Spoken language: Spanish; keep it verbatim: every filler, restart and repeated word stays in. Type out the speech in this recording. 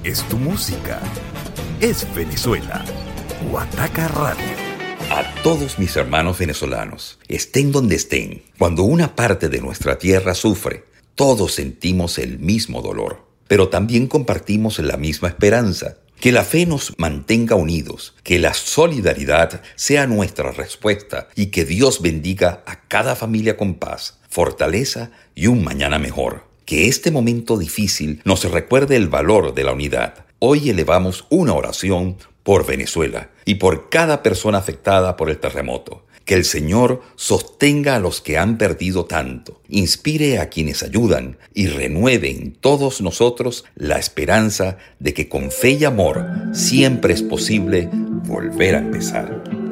es tu música. Es Venezuela. Guataca Radio. A todos mis hermanos venezolanos, estén donde estén, cuando una parte de nuestra tierra sufre, todos sentimos el mismo dolor, pero también compartimos la misma esperanza. Que la fe nos mantenga unidos, que la solidaridad sea nuestra respuesta y que Dios bendiga a cada familia con paz, fortaleza y un mañana mejor. Que este momento difícil nos recuerde el valor de la unidad. Hoy elevamos una oración por Venezuela y por cada persona afectada por el terremoto. Que el Señor sostenga a los que han perdido tanto, inspire a quienes ayudan y renueve en todos nosotros la esperanza de que con fe y amor siempre es posible volver a empezar.